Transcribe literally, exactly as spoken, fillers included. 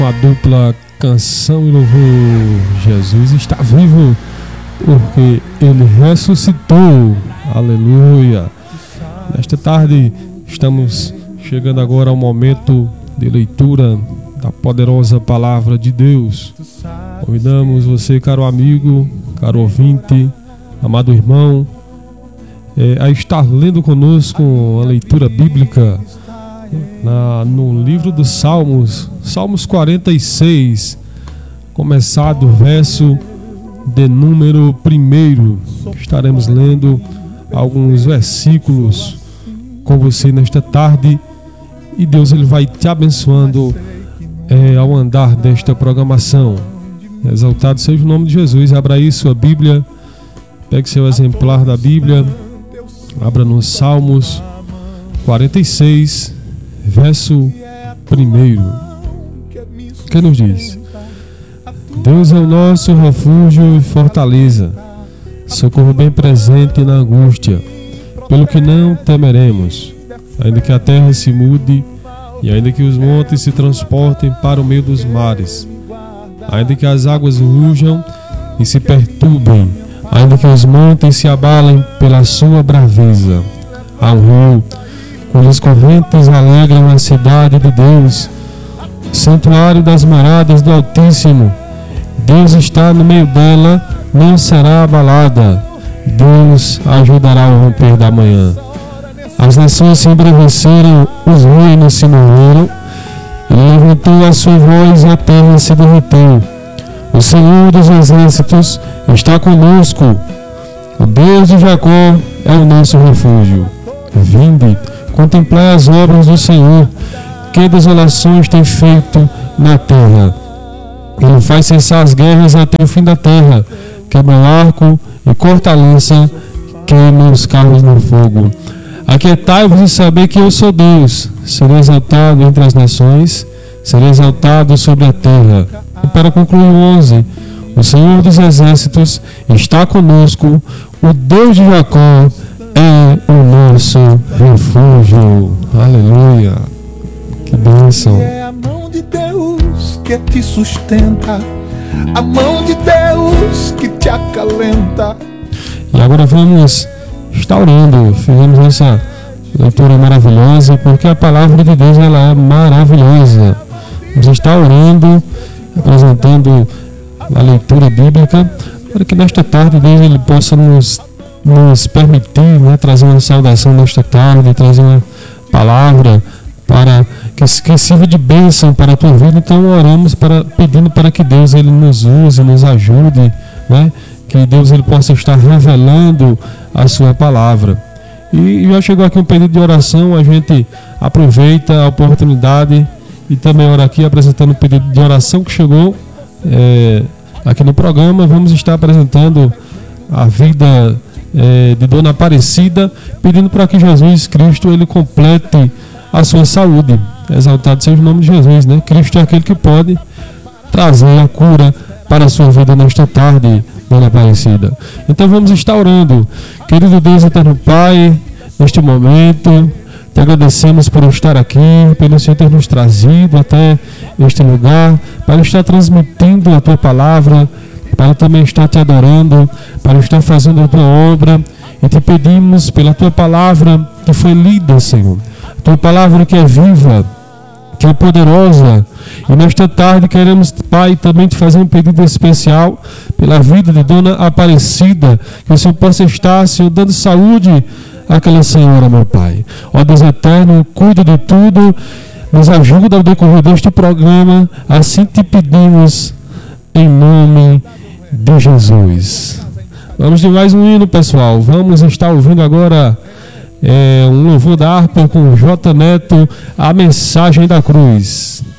A dupla Canção e Louvor. Jesus está vivo porque Ele ressuscitou. Aleluia. Nesta tarde estamos chegando agora ao momento de leitura da poderosa palavra de Deus. Convidamos você, caro amigo, caro ouvinte, amado irmão, é, a estar lendo conosco a leitura bíblica na, no livro dos Salmos, Salmos quarenta e seis, começar do verso de número primeiro. Estaremos lendo alguns versículos com você nesta tarde e Deus ele vai te abençoando é, ao andar desta programação. Exaltado seja o nome de Jesus. Abra aí sua Bíblia, pegue seu exemplar da Bíblia, abra nos Salmos quarenta e seis, verso primeiro, que nos diz: Deus é o nosso refúgio e fortaleza, socorro bem presente na angústia, pelo que não temeremos, ainda que a terra se mude e ainda que os montes se transportem para o meio dos mares, ainda que as águas rujam e se perturbem, ainda que os montes se abalem pela sua braveza. Há um rio cujas correntes alegram a cidade de Deus, santuário das moradas do Altíssimo. Deus está no meio dela, não será abalada. Deus ajudará ao romper da manhã. As nações se embreveceram, os reinos se moveram, ele levantou a sua voz e a terra se derreteu. O Senhor dos exércitos está conosco. O Deus de Jacó é o nosso refúgio. Vinde, contemplai as obras do Senhor, que desolações tem feito na terra. Ele faz cessar as guerras até o fim da terra, quebra o arco e corta a lança, queima os carros no fogo. Aquietai-vos e saber que eu sou Deus. Serei exaltado entre as nações, serei exaltado sobre a terra. E para concluir o onze, o Senhor dos exércitos está conosco, o Deus de Jacó é o nosso refúgio. Aleluia. Que bênção. É a mão de Deus que te sustenta, a mão de Deus que te acalenta. E agora vamos estar orando. Fizemos essa leitura maravilhosa porque a palavra de Deus ela é maravilhosa. Vamos estar orando, apresentando a leitura bíblica, para que nesta tarde Deus ele possa nos, nos permitir, né, trazer uma saudação nesta tarde, trazer uma palavra para que, que sirva de bênção para a tua vida. Então oramos para, pedindo para que Deus ele nos use, nos ajude, né? Que Deus ele possa estar revelando a sua palavra. E já chegou aqui um pedido de oração, a gente aproveita a oportunidade e também ora aqui apresentando o pedido de oração que chegou é, aqui no programa. Vamos estar apresentando a vida é, de Dona Aparecida, pedindo para que Jesus Cristo ele complete a sua saúde. Exaltado seja o nome de Jesus, né? Cristo é aquele que pode trazer a cura para a sua vida nesta tarde, Dona Aparecida. Então vamos estar orando. Querido Deus eterno Pai, neste momento te agradecemos por estar aqui, pelo Senhor ter nos trazido até este lugar, para estar transmitindo a tua palavra, para também estar te adorando, para estar fazendo a tua obra. E te pedimos pela tua palavra que foi lida, Senhor, a tua palavra que é viva, que é poderosa. E nesta tarde queremos, Pai, também te fazer um pedido especial pela vida de Dona Aparecida, que o Senhor possa estar, Senhor, dando saúde àquela senhora, meu Pai. Ó Deus eterno, cuida de tudo, nos ajuda ao decorrer deste programa, assim te pedimos, em nome de Jesus. Vamos de mais um hino, pessoal. Vamos estar ouvindo agora é, um louvor da harpa com J. Neto, A Mensagem da Cruz.